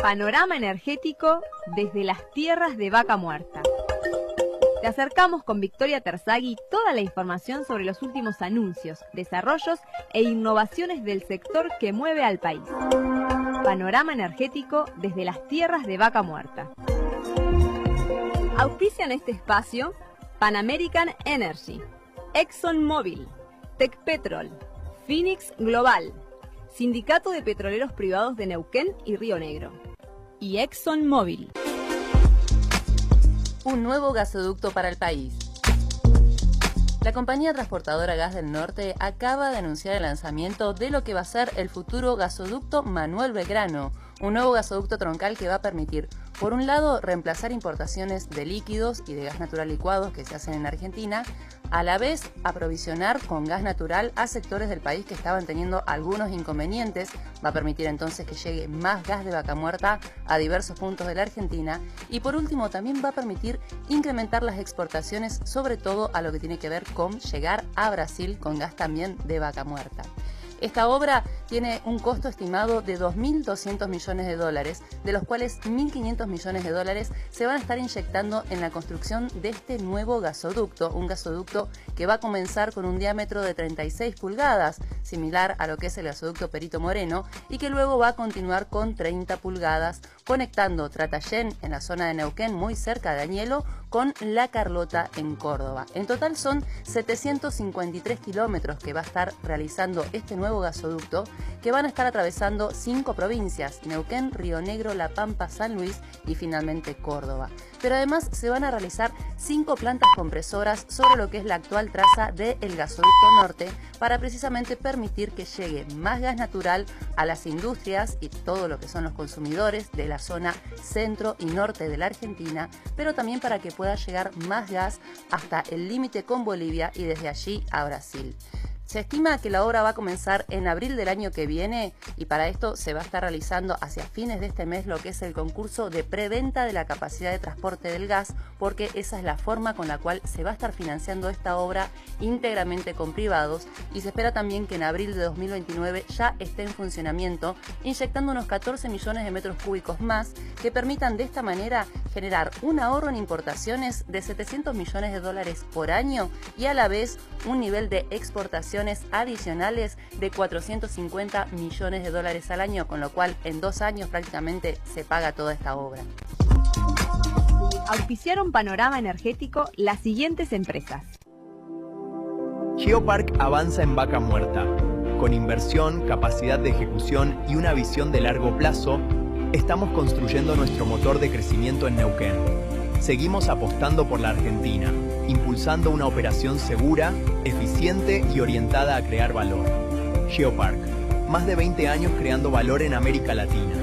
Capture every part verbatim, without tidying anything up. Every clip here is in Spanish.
Panorama energético desde las tierras de Vaca Muerta. Te acercamos con Victoria Terzaghi toda la información sobre los últimos anuncios, desarrollos e innovaciones del sector que mueve al país. Panorama energético desde las tierras de Vaca Muerta. Auspician este espacio Pan American Energy, ExxonMobil, Tecpetrol, Phoenix Global, Sindicato de Petroleros Privados de Neuquén y Río Negro y ExxonMobil. Un nuevo gasoducto para el país. La compañía transportadora Gas del Norte acaba de anunciar el lanzamiento de lo que va a ser el futuro gasoducto Manuel Belgrano, un nuevo gasoducto troncal que va a permitir, por un lado, reemplazar importaciones de líquidos y de gas natural licuados que se hacen en Argentina, a la vez aprovisionar con gas natural a sectores del país que estaban teniendo algunos inconvenientes, va a permitir entonces que llegue más gas de Vaca Muerta a diversos puntos de la Argentina y por último también va a permitir incrementar las exportaciones, sobre todo a lo que tiene que ver con llegar a Brasil con gas también de Vaca Muerta. Esta obra tiene un costo estimado de dos mil doscientos millones de dólares, de los cuales mil quinientos millones de dólares se van a estar inyectando en la construcción de este nuevo gasoducto, un gasoducto que va a comenzar con un diámetro de treinta y seis pulgadas, similar a lo que es el gasoducto Perito Moreno, y que luego va a continuar con treinta pulgadas, conectando Tratayén en la zona de Neuquén, muy cerca de Añelo, con La Carlota en Córdoba. En total son setecientos cincuenta y tres kilómetros que va a estar realizando este nuevo gasoducto, que van a estar atravesando cinco provincias: Neuquén, Río Negro, La Pampa, San Luis y finalmente Córdoba. Pero además se van a realizar cinco plantas compresoras sobre lo que es la actual traza del gasoducto norte para precisamente permitir que llegue más gas natural a las industrias y todo lo que son los consumidores de la zona centro y norte de la Argentina, pero también para que pueda llegar más gas hasta el límite con Bolivia y desde allí a Brasil. Se estima que la obra va a comenzar en abril del año que viene y para esto se va a estar realizando hacia fines de este mes lo que es el concurso de preventa de la capacidad de transporte del gas, porque esa es la forma con la cual se va a estar financiando esta obra íntegramente con privados, y se espera también que en abril de dos mil veintinueve ya esté en funcionamiento, inyectando unos catorce millones de metros cúbicos más que permitan de esta manera generar un ahorro en importaciones de setecientos millones de dólares por año y a la vez un nivel de exportación adicionales de cuatrocientos cincuenta millones de dólares al año, con lo cual en dos años prácticamente se paga toda esta obra. Auspiciaron Panorama Energético las siguientes empresas. Geopark avanza en Vaca Muerta. Con inversión, capacidad de ejecución y una visión de largo plazo, estamos construyendo nuestro motor de crecimiento en Neuquén. Seguimos apostando por la Argentina, impulsando una operación segura, eficiente y orientada a crear valor. Geopark, más de veinte años creando valor en América Latina.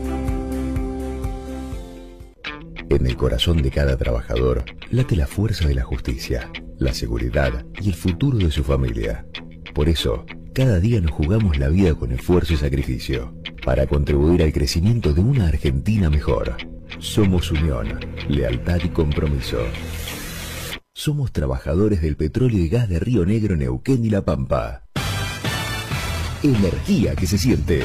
En el corazón de cada trabajador late la fuerza de la justicia, la seguridad y el futuro de su familia. Por eso, cada día nos jugamos la vida con esfuerzo y sacrificio, para contribuir al crecimiento de una Argentina mejor. Somos unión, lealtad y compromiso. Somos trabajadores del petróleo y gas de Río Negro, Neuquén y La Pampa. Energía que se siente.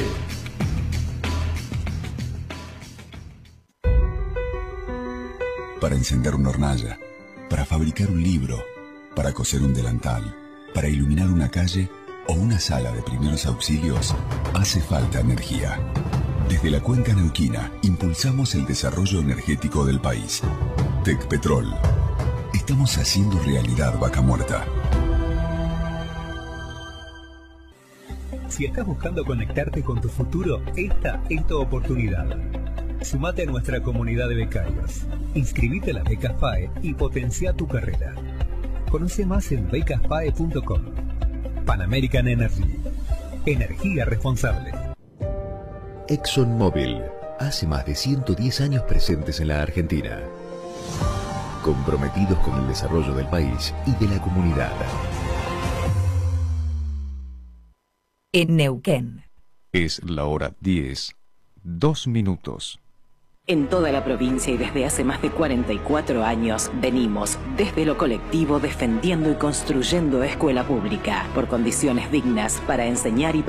Para encender una hornalla, para fabricar un libro, para coser un delantal, para iluminar una calle o una sala de primeros auxilios, hace falta energía. Desde la cuenca neuquina impulsamos el desarrollo energético del país. Tecpetrol. Estamos haciendo realidad Vaca Muerta. Si estás buscando conectarte con tu futuro, esta es tu oportunidad. Sumate a nuestra comunidad de becarios. Inscribite a las becas F A E y potencia tu carrera. Conoce más en becas F A E punto com. Pan American Energy. Energía responsable. ExxonMobil, hace más de ciento diez años presentes en la Argentina. Comprometidos con el desarrollo del país y de la comunidad. En Neuquén. Es la hora diez, dos minutos. En toda la provincia y desde hace más de cuarenta y cuatro años venimos desde lo colectivo defendiendo y construyendo escuela pública por condiciones dignas para enseñar y